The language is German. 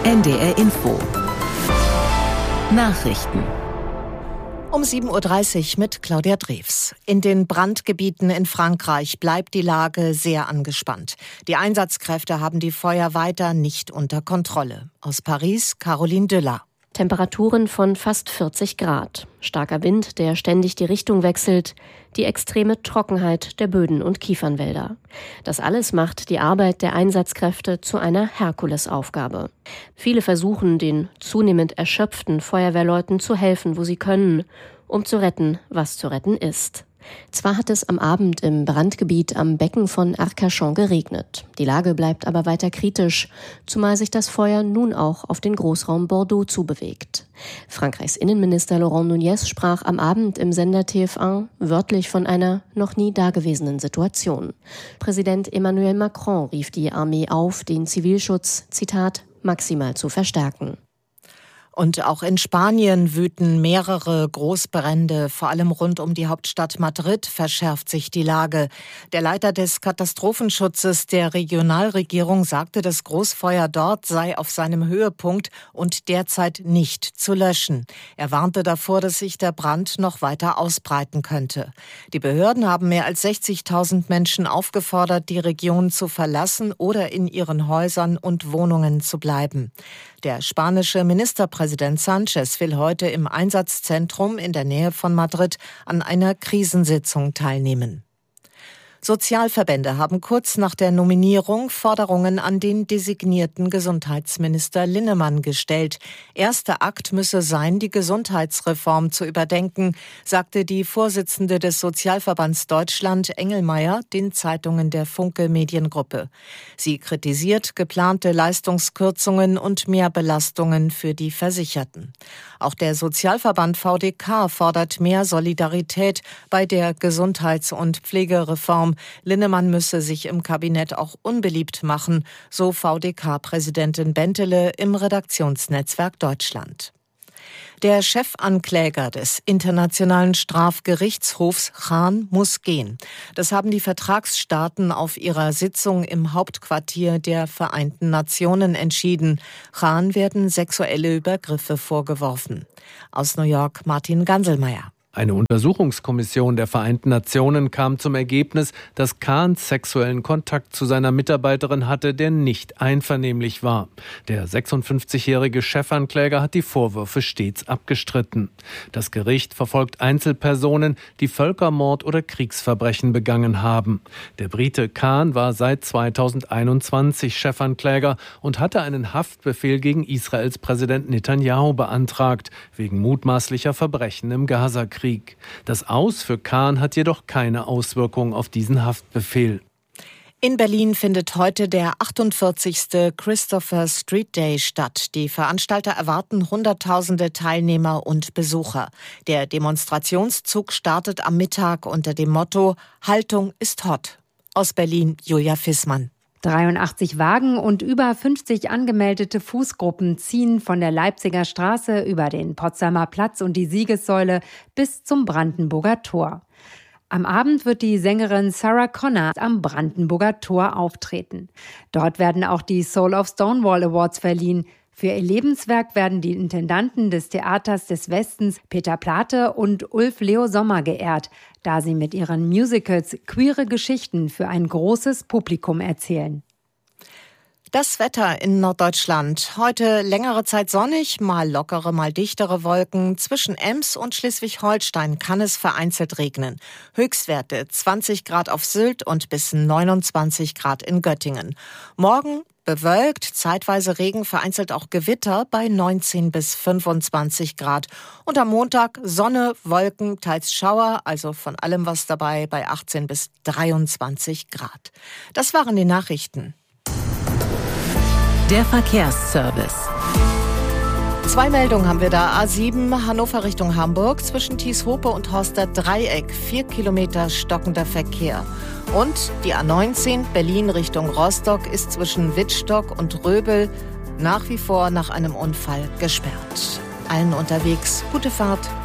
NDR Info. Nachrichten. Um 7.30 Uhr mit Claudia Drews. In den Brandgebieten in Frankreich bleibt die Lage sehr angespannt. Die Einsatzkräfte haben die Feuer weiter nicht unter Kontrolle. Aus Paris, Caroline Düller. Temperaturen von fast 40 Grad. Starker Wind, der ständig die Richtung wechselt. Die extreme Trockenheit der Böden und Kiefernwälder. Das alles macht die Arbeit der Einsatzkräfte zu einer Herkulesaufgabe. Viele versuchen, den zunehmend erschöpften Feuerwehrleuten zu helfen, wo sie können, um zu retten, was zu retten ist. Zwar hat es am Abend im Brandgebiet am Becken von Arcachon geregnet. Die Lage bleibt aber weiter kritisch, zumal sich das Feuer nun auch auf den Großraum Bordeaux zubewegt. Frankreichs Innenminister Laurent Nunez sprach am Abend im Sender TF1 wörtlich von einer noch nie dagewesenen Situation. Präsident Emmanuel Macron rief die Armee auf, den Zivilschutz, Zitat, maximal zu verstärken. Und auch in Spanien wüten mehrere Großbrände. Vor allem rund um die Hauptstadt Madrid verschärft sich die Lage. Der Leiter des Katastrophenschutzes der Regionalregierung sagte, das Großfeuer dort sei auf seinem Höhepunkt und derzeit nicht zu löschen. Er warnte davor, dass sich der Brand noch weiter ausbreiten könnte. Die Behörden haben mehr als 60.000 Menschen aufgefordert, die Region zu verlassen oder in ihren Häusern und Wohnungen zu bleiben. Der spanische Ministerpräsident Sánchez will heute im Einsatzzentrum in der Nähe von Madrid an einer Krisensitzung teilnehmen. Sozialverbände haben kurz nach der Nominierung Forderungen an den designierten Gesundheitsminister Linnemann gestellt. Erster Akt müsse sein, die Gesundheitsreform zu überdenken, sagte die Vorsitzende des Sozialverbands Deutschland, Engelmeier, den Zeitungen der Funke Mediengruppe. Sie kritisiert geplante Leistungskürzungen und Mehrbelastungen für die Versicherten. Auch der Sozialverband VDK fordert mehr Solidarität bei der Gesundheits- und Pflegereform. Linnemann müsse sich im Kabinett auch unbeliebt machen, so VDK-Präsidentin Bentele im Redaktionsnetzwerk Deutschland. Der Chefankläger des Internationalen Strafgerichtshofs Khan muss gehen. Das haben die Vertragsstaaten auf ihrer Sitzung im Hauptquartier der Vereinten Nationen entschieden. Khan werden sexuelle Übergriffe vorgeworfen. Aus New York Martin Ganselmeier. Eine Untersuchungskommission der Vereinten Nationen kam zum Ergebnis, dass Khan sexuellen Kontakt zu seiner Mitarbeiterin hatte, der nicht einvernehmlich war. Der 56-jährige Chefankläger hat die Vorwürfe stets abgestritten. Das Gericht verfolgt Einzelpersonen, die Völkermord oder Kriegsverbrechen begangen haben. Der Brite Khan war seit 2021 Chefankläger und hatte einen Haftbefehl gegen Israels Präsident Netanyahu beantragt, wegen mutmaßlicher Verbrechen im Gazakrieg. Das Aus für Khan hat jedoch keine Auswirkungen auf diesen Haftbefehl. In Berlin findet heute der 48. Christopher Street Day statt. Die Veranstalter erwarten Hunderttausende Teilnehmer und Besucher. Der Demonstrationszug startet am Mittag unter dem Motto „Haltung ist hot". Aus Berlin Julia Fissmann. 83 Wagen und über 50 angemeldete Fußgruppen ziehen von der Leipziger Straße über den Potsdamer Platz und die Siegessäule bis zum Brandenburger Tor. Am Abend wird die Sängerin Sarah Connor am Brandenburger Tor auftreten. Dort werden auch die Soul of Stonewall Awards verliehen. Für ihr Lebenswerk werden die Intendanten des Theaters des Westens Peter Plate und Ulf Leo Sommer geehrt, da sie mit ihren Musicals queere Geschichten für ein großes Publikum erzählen. Das Wetter in Norddeutschland. Heute längere Zeit sonnig, mal lockere, mal dichtere Wolken. Zwischen Ems und Schleswig-Holstein kann es vereinzelt regnen. Höchstwerte 20 Grad auf Sylt und bis 29 Grad in Göttingen. Morgen bewölkt, zeitweise Regen, vereinzelt auch Gewitter bei 19 bis 25 Grad. Und am Montag Sonne, Wolken, teils Schauer, also von allem was dabei bei 18 bis 23 Grad. Das waren die Nachrichten. Der Verkehrsservice. 2 Meldungen haben wir da. A7 Hannover Richtung Hamburg zwischen Thieshope und Horster Dreieck. 4 Kilometer stockender Verkehr. Und die A19 Berlin Richtung Rostock ist zwischen Wittstock und Röbel nach wie vor nach einem Unfall gesperrt. Allen unterwegs gute Fahrt.